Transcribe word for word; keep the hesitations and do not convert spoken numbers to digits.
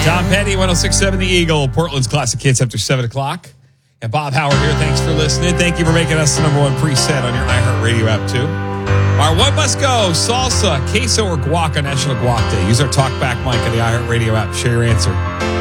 Tom Petty, one oh six point seven The Eagle, Portland's classic hits after seven o'clock. And Bob Howard here. Thanks for listening. Thank you for making us the number one preset on your iHeartRadio app, too. Our one must go, salsa, queso, or guac on National Guac Day. Use our talkback mic on the iHeartRadio app. Share your answer.